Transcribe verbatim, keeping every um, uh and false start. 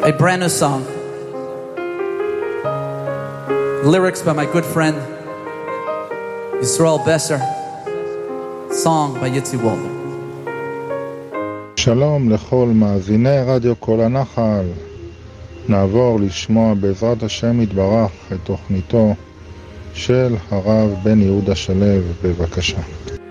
a brand new song. Lyrics by my good friend Yisrael Besser. Song by Yitzi Walder. שלום לכל מאזיני רדיו כל הנחל. נעבור לשמוע בעזרת השם יתברך את תוכניתו של הרב בן יהודה שלו, בבקשה.